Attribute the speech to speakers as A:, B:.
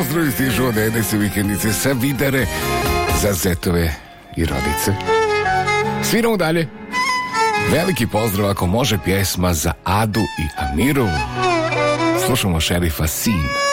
A: pozdravi stižu od Edese vikendice sa Vidare za zetove i rodice. Sviramo dalje. Veliki pozdrav ako može pjesma za Adu i Amiru. Slušamo Šerifa Sin.